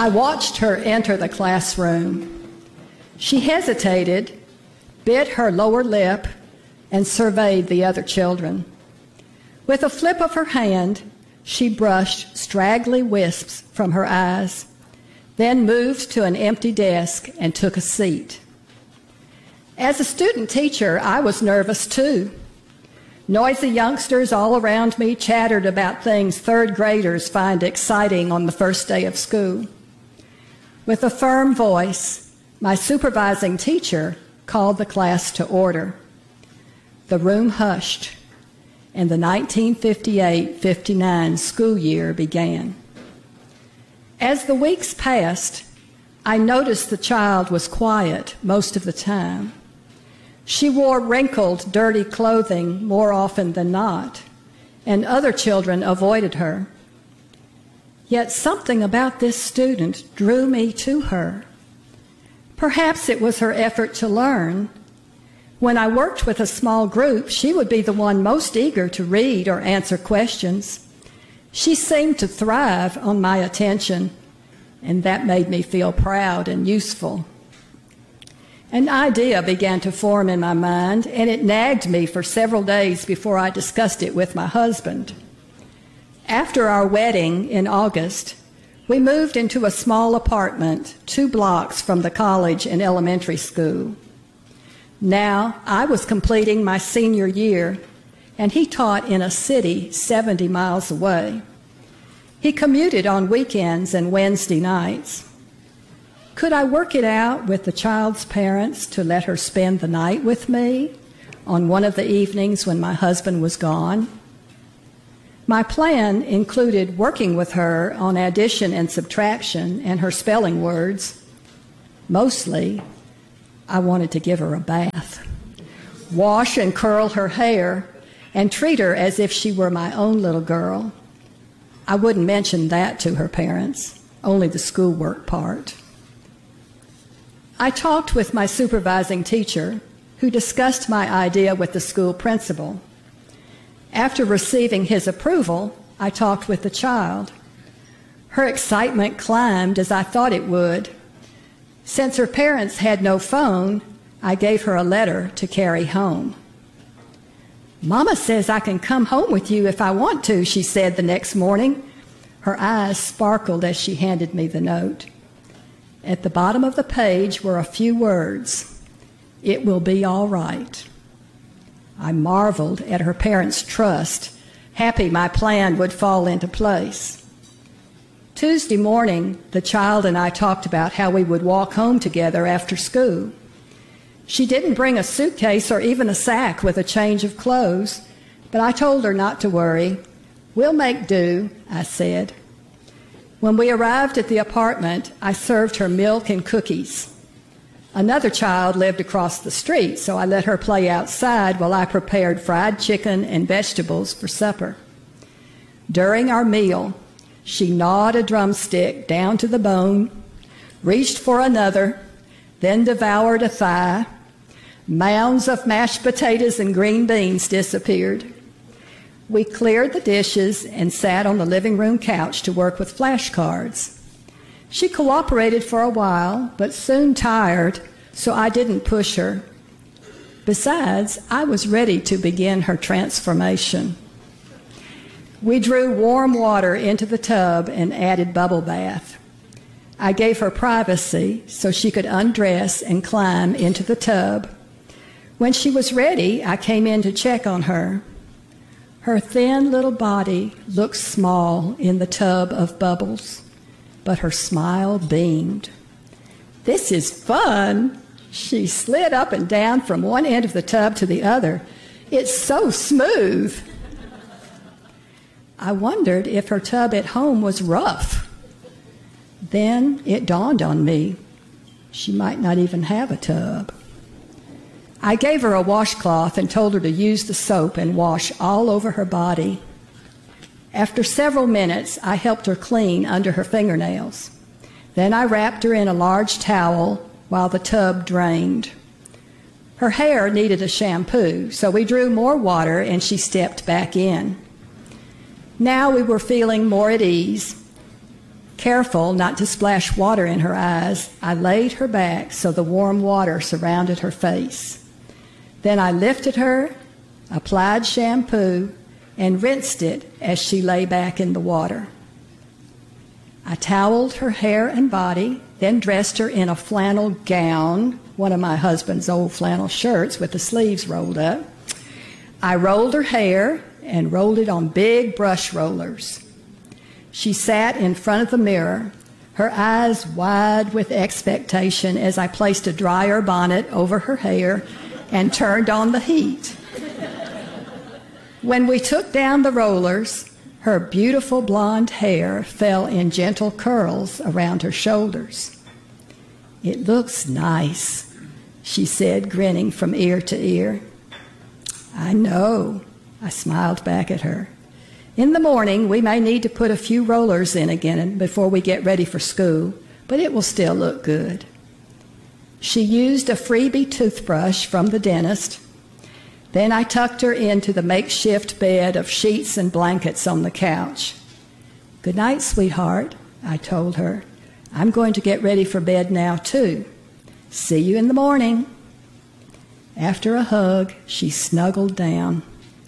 I watched her enter the classroom. She hesitated, bit her lower lip, and surveyed the other children. With a flip of her hand, she brushed straggly wisps from her eyes, then moved to an empty desk and took a seat. As a student teacher, I was nervous too. Noisy youngsters all around me chattered about things third graders find exciting on the first day of school. With a firm voice, my supervising teacher called the class to order. The room hushed, and the 1958-59 school year began. As the weeks passed, I noticed the child was quiet most of the time. She wore wrinkled, dirty clothing more often than not, and other children avoided her. Yet something about this student drew me to her. Perhaps it was her effort to learn. When I worked with a small group, she would be the one most eager to read or answer questions. She seemed to thrive on my attention, and that made me feel proud and useful. An idea began to form in my mind, and it nagged me for several days before I discussed it with my husband. After our wedding in August, we moved into a small apartment 2 blocks from the college and elementary school. Now I was completing my senior year, and he taught in a city 70 miles away. He commuted on weekends and Wednesday nights. Could I work it out with the child's parents to let her spend the night with me on one of the evenings when my husband was gone? My plan included working with her on addition and subtraction and her spelling words. Mostly, I wanted to give her a bath, wash and curl her hair, and treat her as if she were my own little girl. I wouldn't mention that to her parents, only the schoolwork part. I talked with my supervising teacher, who discussed my idea with the school principal. After receiving his approval, I talked with the child. Her excitement climbed as I thought it would. Since her parents had no phone, I gave her a letter to carry home. "Mama says I can come home with you if I want to," she said the next morning. Her eyes sparkled as she handed me the note. At the bottom of the page were a few words, "It will be all right." I marveled at her parents' trust, happy my plan would fall into place. Tuesday morning, the child and I talked about how we would walk home together after school. She didn't bring a suitcase or even a sack with a change of clothes, but I told her not to worry. "We'll make do," I said. When we arrived at the apartment, I served her milk and cookies. Another child lived across the street, so I let her play outside while I prepared fried chicken and vegetables for supper. During our meal, she gnawed a drumstick down to the bone, reached for another, then devoured a thigh. Mounds of mashed potatoes and green beans disappeared. We cleared the dishes and sat on the living room couch to work with flashcards. She cooperated for a while, but soon tired, so I didn't push her. Besides, I was ready to begin her transformation. We drew warm water into the tub and added bubble bath. I gave her privacy so she could undress and climb into the tub. When she was ready, I came in to check on her. Her thin little body looked small in the tub of bubbles, but her smile beamed. "This is fun." She slid up and down from one end of the tub to the other. "It's so smooth." I wondered if her tub at home was rough. Then it dawned on me, she might not even have a tub. I gave her a washcloth and told her to use the soap and wash all over her body. After several minutes, I helped her clean under her fingernails. Then I wrapped her in a large towel while the tub drained. Her hair needed a shampoo, so we drew more water and she stepped back in. Now we were feeling more at ease. Careful not to splash water in her eyes, I laid her back so the warm water surrounded her face. Then I lifted her, applied shampoo, and rinsed it as she lay back in the water. I toweled her hair and body, then dressed her in a flannel gown, one of my husband's old flannel shirts with the sleeves rolled up. I rolled her hair and rolled it on big brush rollers. She sat in front of the mirror, her eyes wide with expectation as I placed a dryer bonnet over her hair and turned on the heat. When we took down the rollers, her beautiful blonde hair fell in gentle curls around her shoulders. "It looks nice," she said, grinning from ear to ear. "I know," I smiled back at her. "In the morning, we may need to put a few rollers in again before we get ready for school, but it will still look good." She used a freebie toothbrush from the dentist. Then I tucked her into the makeshift bed of sheets and blankets on the couch. "Good night, sweetheart," I told her. "I'm going to get ready for bed now, too. See you in the morning." After a hug, she snuggled down.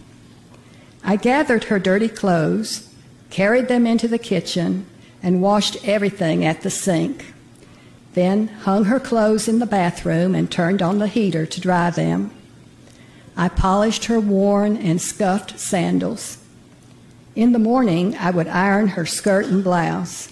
I gathered her dirty clothes, carried them into the kitchen, and washed everything at the sink. Then hung her clothes in the bathroom and turned on the heater to dry them. I polished her worn and scuffed sandals. In the morning, I would iron her skirt and blouse.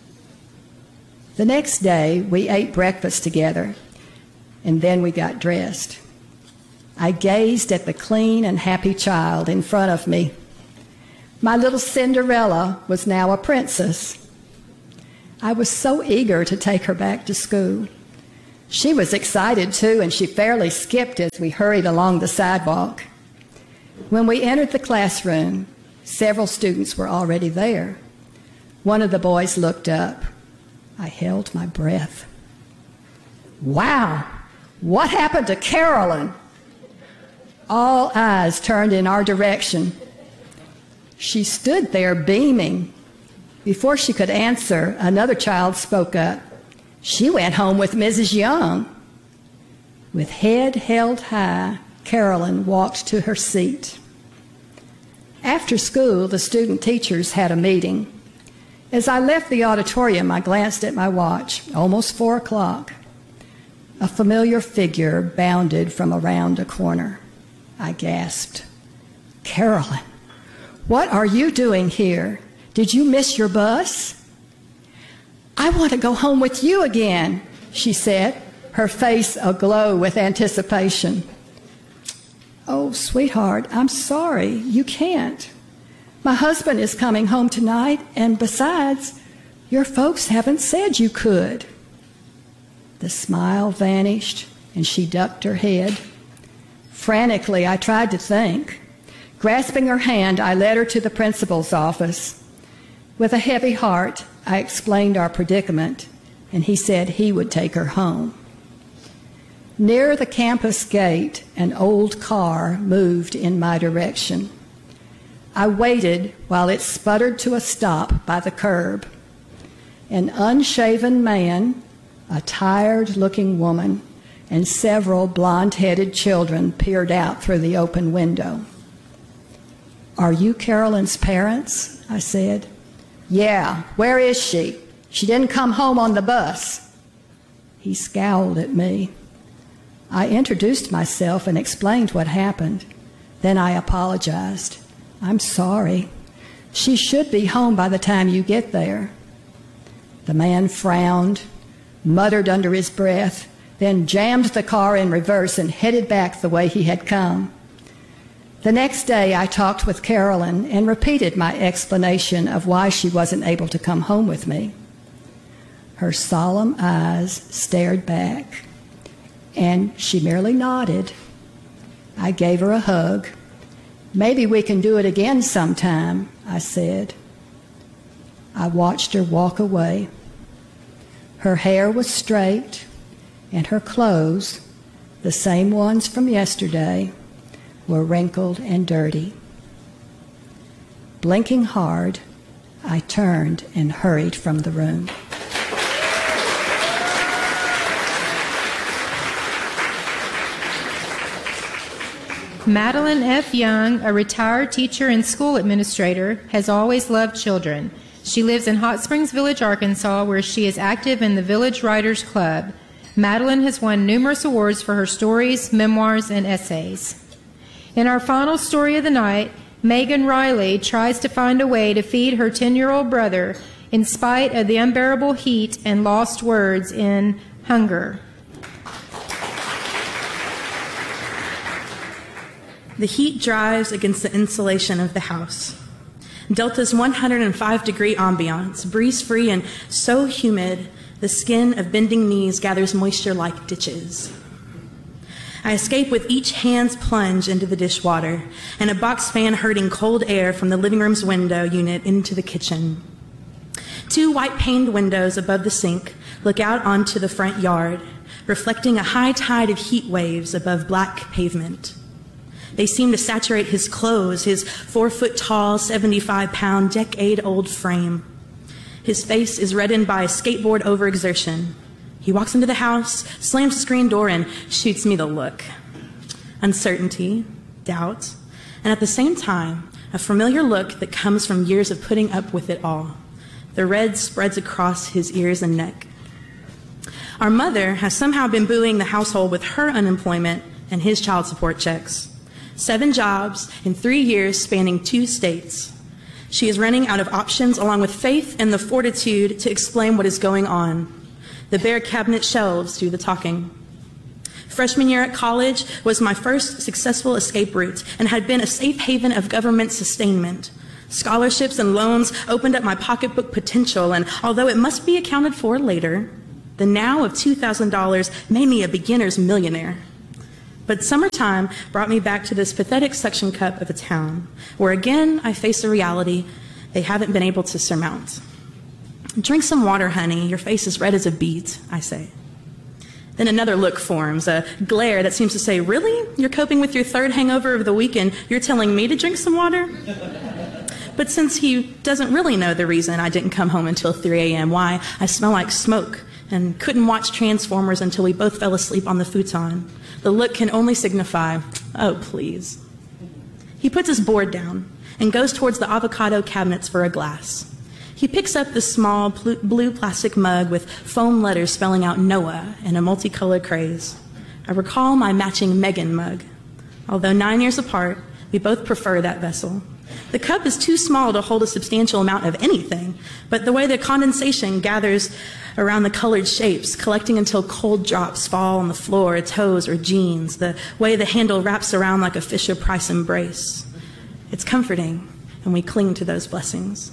The next day, we ate breakfast together, and then we got dressed. I gazed at the clean and happy child in front of me. My little Cinderella was now a princess. I was so eager to take her back to school. She was excited, too, and she fairly skipped as we hurried along the sidewalk. When we entered the classroom, several students were already there. One of the boys looked up. I held my breath. "Wow, what happened to Carolyn?" All eyes turned in our direction. She stood there beaming. Before she could answer, another child spoke up. "She went home with Mrs. Young." With head held high, Carolyn walked to her seat. After school, the student teachers had a meeting. As I left the auditorium, I glanced at my watch. Almost 4 o'clock. A familiar figure bounded from around a corner. I gasped. "Carolyn, what are you doing here? Did you miss your bus?" "I want to go home with you again," she said, her face aglow with anticipation. "Oh, sweetheart, I'm sorry. You can't. My husband is coming home tonight, and besides, your folks haven't said you could." The smile vanished, and she ducked her head. Frantically, I tried to think. Grasping her hand, I led her to the principal's office. With a heavy heart, I explained our predicament, and he said he would take her home. Near the campus gate, an old car moved in my direction. I waited while it sputtered to a stop by the curb. An unshaven man, a tired-looking woman, and several blonde-headed children peered out through the open window. "Are you Carolyn's parents?" I said. "Yeah, where is she? She didn't come home on the bus." He scowled at me. I introduced myself and explained what happened. Then I apologized. "I'm sorry. She should be home by the time you get there." The man frowned, muttered under his breath, then jammed the car in reverse and headed back the way he had come. The next day, I talked with Carolyn and repeated my explanation of why she wasn't able to come home with me. Her solemn eyes stared back, and she merely nodded. I gave her a hug. "Maybe we can do it again sometime," I said. I watched her walk away. Her hair was straight, and her clothes, the same ones from yesterday, were wrinkled and dirty. Blinking hard, I turned and hurried from the room. Madeline F. Young, a retired teacher and school administrator, has always loved children. She lives in Hot Springs Village, Arkansas, where she is active in the Village Writers Club. Madeline has won numerous awards for her stories, memoirs, and essays. In our final story of the night, Megan Riley tries to find a way to feed her 10-year-old brother in spite of the unbearable heat and lost words in Hunger. The heat drives against the insulation of the house. Delta's 105-degree ambiance, breeze-free and so humid, the skin of bending knees gathers moisture like ditches. I escape with each hand's plunge into the dishwater and a box fan hurting cold air from the living room's window unit into the kitchen. 2 white-paned windows above the sink look out onto the front yard, reflecting a high tide of heat waves above black pavement. They seem to saturate his clothes, his 4-foot-tall, 75-pound, decade-old frame. His face is reddened by skateboard overexertion. He walks into the house, slams the screen door, and shoots me the look. Uncertainty, doubt, and at the same time, a familiar look that comes from years of putting up with it all. The red spreads across his ears and neck. Our mother has somehow been buoying the household with her unemployment and his child support checks. 7 jobs in 3 years spanning 2 states. She is running out of options along with faith and the fortitude to explain what is going on. The bare cabinet shelves do the talking. Freshman year at college was my first successful escape route and had been a safe haven of government sustainment. Scholarships and loans opened up my pocketbook potential, and although it must be accounted for later, the now of $2,000 made me a beginner's millionaire. But summertime brought me back to this pathetic suction cup of a town, where again I face a reality they haven't been able to surmount. Drink some water, honey. Your face is red as a beet, I say. Then another look forms, a glare that seems to say, really? You're coping with your 3rd hangover of the week and you're telling me to drink some water? But since he doesn't really know the reason I didn't come home until 3 a.m., why I smell like smoke and couldn't watch Transformers until we both fell asleep on the futon, the look can only signify, oh, please. He puts his board down and goes towards the avocado cabinets for a glass. He picks up the small blue plastic mug with foam letters spelling out Noah and a multicolored craze. I recall my matching Megan mug. Although 9 years apart, we both prefer that vessel. The cup is too small to hold a substantial amount of anything, but the way the condensation gathers around the colored shapes, collecting until cold drops fall on the floor, toes, or jeans, the way the handle wraps around like a Fisher-Price embrace. It's comforting, and we cling to those blessings.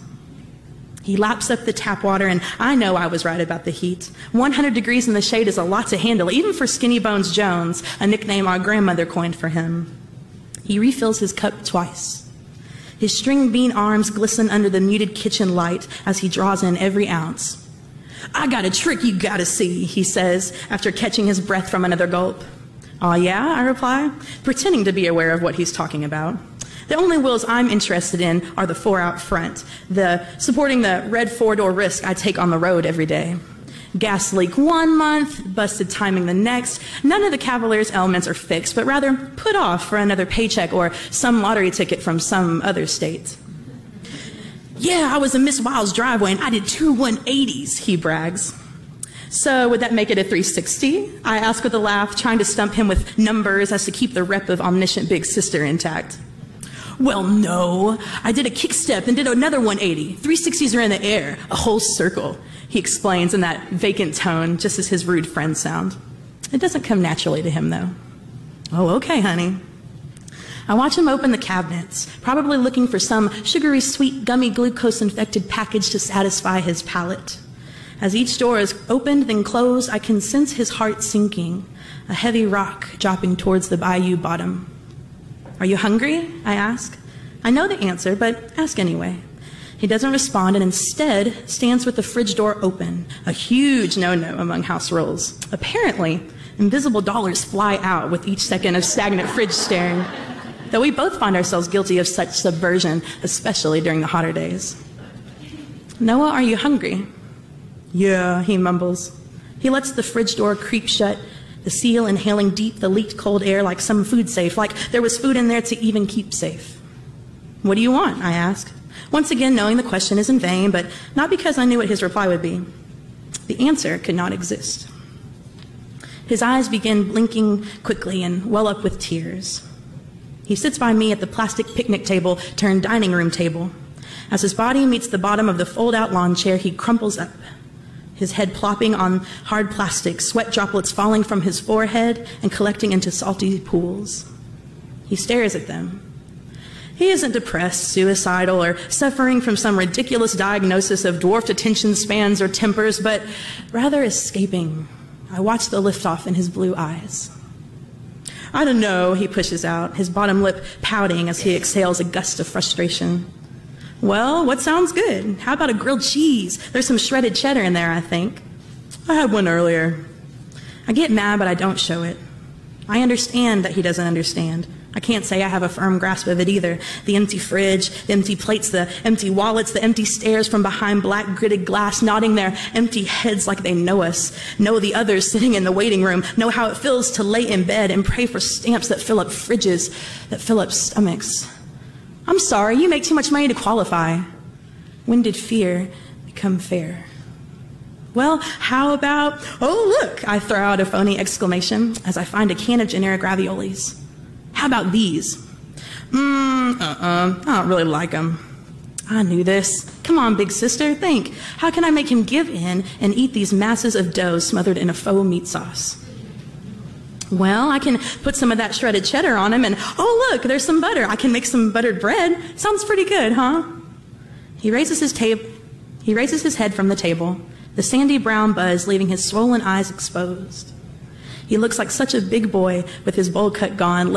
He laps up the tap water, and I know I was right about the heat. 100 degrees in the shade is a lot to handle, even for Skinny Bones Jones, a nickname our grandmother coined for him. He refills his cup twice. His string bean arms glisten under the muted kitchen light as he draws in every ounce. I got a trick you gotta see, he says, after catching his breath from another gulp. Aw, yeah, I reply, pretending to be aware of what he's talking about. The only wheels I'm interested in are the 4 out front, supporting the red 4-door risk I take on the road every day. Gas leak 1 month, busted timing the next. None of the Cavaliers' elements are fixed, but rather put off for another paycheck or some lottery ticket from some other state. Yeah, I was in Miss Wild's driveway and I did 2 180s, he brags. So would that make it a 360? I ask with a laugh, trying to stump him with numbers as to keep the rep of omniscient big sister intact. Well, no. I did a kick step and did another 180. 360s are in the air, a whole circle, he explains in that vacant tone, just as his rude friends sound. It doesn't come naturally to him, though. Oh, okay, honey. I watch him open the cabinets, probably looking for some sugary, sweet, gummy, glucose-infected package to satisfy his palate. As each door is opened, then closed, I can sense his heart sinking, a heavy rock dropping towards the bayou bottom. Are you hungry? I ask. I know the answer, but ask anyway. He doesn't respond and instead stands with the fridge door open, a huge no-no among house rules. Apparently, invisible dollars fly out with each second of stagnant fridge staring, though we both find ourselves guilty of such subversion, especially during the hotter days. Noah, are you hungry? Yeah, he mumbles. He lets the fridge door creak shut, the seal inhaling deep the leaked cold air like some food safe, like there was food in there to even keep safe. What do you want? I ask, once again knowing the question is in vain, but not because I knew what his reply would be. The answer could not exist. His eyes begin blinking quickly and well up with tears. He sits by me at the plastic picnic table turned dining room table. As his body meets the bottom of the fold-out lawn chair, he crumples up, his head plopping on hard plastic, sweat droplets falling from his forehead and collecting into salty pools. He stares at them. He isn't depressed, suicidal, or suffering from some ridiculous diagnosis of dwarfed attention spans or tempers, but rather escaping. I watch the liftoff in his blue eyes. I don't know, he pushes out, his bottom lip pouting as he exhales a gust of frustration. Well, what sounds good? How about a grilled cheese? There's some shredded cheddar in there, I think. I had one earlier. I get mad, but I don't show it. I understand that he doesn't understand. I can't say I have a firm grasp of it either. The empty fridge, the empty plates, the empty wallets, the empty stares from behind black gridded glass, nodding their empty heads like they know us, know the others sitting in the waiting room, know how it feels to lay in bed and pray for stamps that fill up fridges, that fill up stomachs. I'm sorry, you make too much money to qualify. When did fear become fair? Well, how about, oh look, I throw out a phony exclamation as I find a can of generic raviolis. How about these? I don't really like them. I knew this. Come on, big sister, think. How can I make him give in and eat these masses of dough smothered in a faux meat sauce? Well, I can put some of that shredded cheddar on him and, oh look, there's some butter. I can make some buttered bread. Sounds pretty good, huh? He raises his head from the table, the sandy brown buzz leaving his swollen eyes exposed. He looks like such a big boy with his bowl cut gone,